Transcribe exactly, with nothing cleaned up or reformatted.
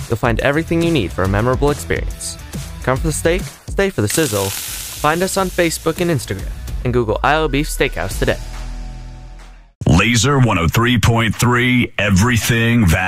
You'll find everything you need for a memorable experience. Come for the steak, stay for the sizzle. Find us on Facebook and Instagram, and Google Isle Beef Steakhouse today. Laser one oh three point three, everything that